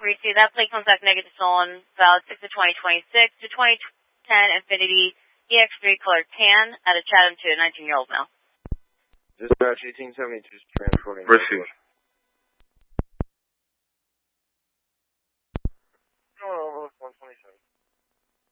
receive. That plate comes back negative stolen, valid 6 of 2026 to 2010 Infiniti EX3 color tan at a Chatham to a 19-year-old male. Dispatch 1872 transporting. Receive.